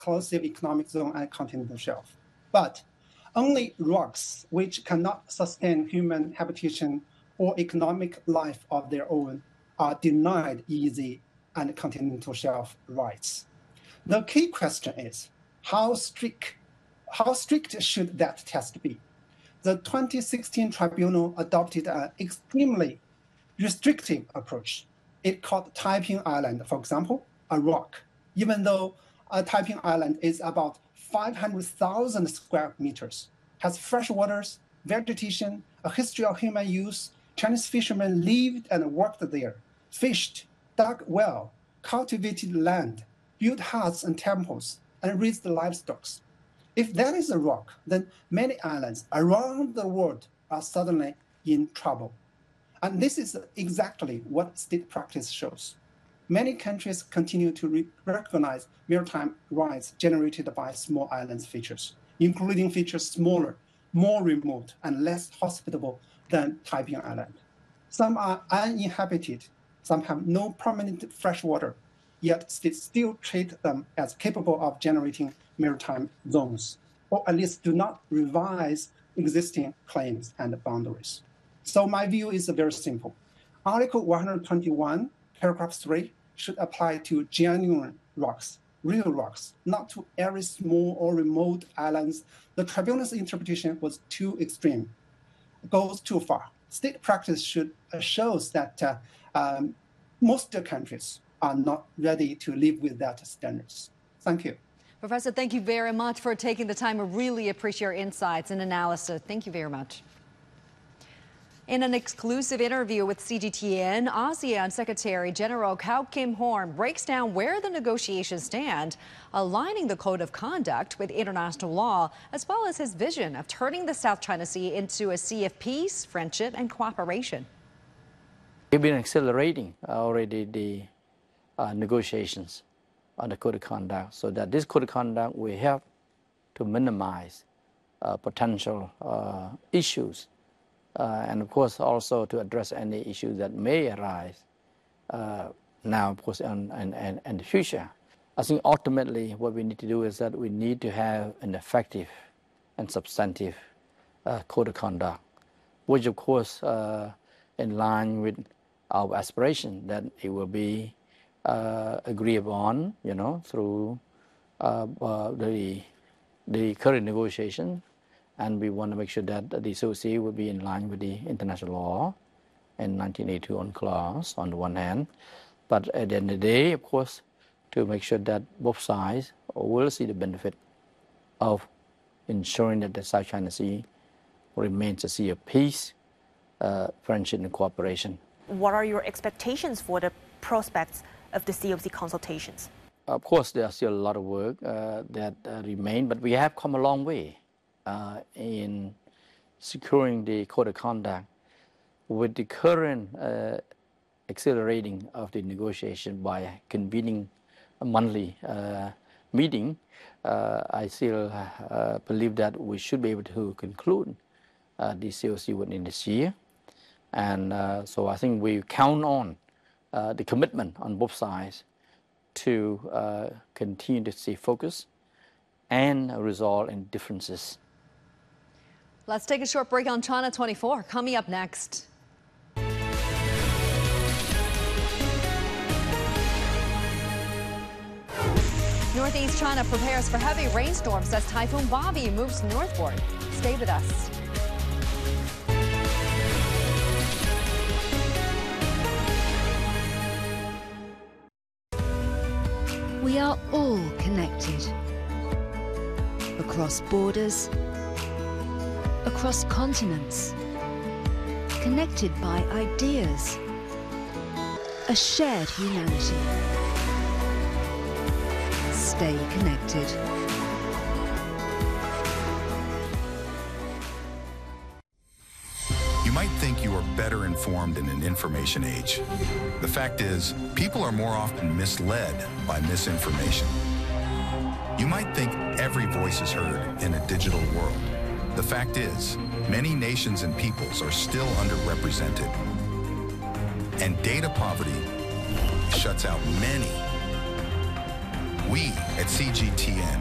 exclusive economic zone and continental shelf. But only rocks which cannot sustain human habitation or economic life of their own are denied EEZ and continental shelf rights. The key question is, how strict should that test be? The 2016 tribunal adopted an extremely restrictive approach. It called Taiping Island, for example, a rock, even though Taiping Island is about 500,000 square meters, has fresh waters, vegetation, a history of human use. Chinese fishermen lived and worked there, fished, dug well, cultivated land, built huts and temples, and raised livestock. If that is a rock, then many islands around the world are suddenly in trouble. And this is exactly what state practice shows. Many countries continue to recognize maritime rights generated by small islands features, including features smaller, more remote, and less hospitable than Taiping Island. Some are uninhabited, some have no permanent fresh water, yet states still treat them as capable of generating maritime zones, or at least do not revise existing claims and boundaries. So my view is very simple. Article 121, paragraph 3, should apply to genuine rocks, real rocks, not to every small or remote islands. The tribunal's interpretation was too extreme, goes too far. State practice shows that most countries are not ready to live with that standards. Thank you. Professor, thank you very much for taking the time. I really appreciate your insights and analysis. Thank you very much. In an exclusive interview with CGTN, ASEAN Secretary General Kao Kim Horn breaks down where the negotiations stand, aligning the code of conduct with international law, as well as his vision of turning the South China Sea into a sea of peace, friendship, and cooperation. We've been accelerating already the negotiations on the code of conduct, so that this code of conduct will help to minimize potential issues. And of course, also to address any issues that may arise now, of course, and the future. I think ultimately what we need to do is that we need to have an effective and substantive code of conduct, which of course in line with our aspiration that it will be agreed upon, through the current negotiation. And we want to make sure that the COC will be in line with the international law and 1982 UNCLOS on the one hand. But at the end of the day, of course, to make sure that both sides will see the benefit of ensuring that the South China Sea remains a sea of peace, friendship, and cooperation. What are your expectations for the prospects of the COC consultations? Of course, there's still a lot of work that remain, but we have come a long way in securing the code of conduct. With the current accelerating of the negotiation by convening a monthly meeting, I still believe that we should be able to conclude the COC within this year. And so I think we count on the commitment on both sides to continue to stay focused and resolve any differences. Let's take a short break on China 24. Coming up next. Northeast China prepares for heavy rainstorms as Typhoon Bobby moves northward. Stay with us. We are all connected. Across borders, across continents, connected by ideas, a shared humanity. Stay connected. You might think you are better informed in an information age. The fact is, people are more often misled by misinformation. You might think every voice is heard in a digital world. The fact is, many nations and peoples are still underrepresented. And data poverty shuts out many. We at CGTN